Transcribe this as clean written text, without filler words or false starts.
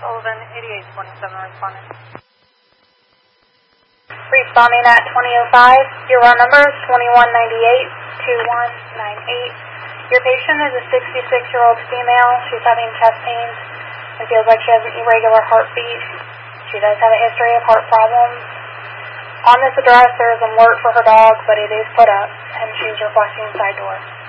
Sullivan, 8827 responding. Responding at 2005. Your roll number is 2198-2198. Your patient is a 66-year-old female. She's having chest pains and feels like she has an irregular heartbeat. She does have a history of heart problems. On this address, there is an alert for her dog, but it is put up, and she's requesting side door.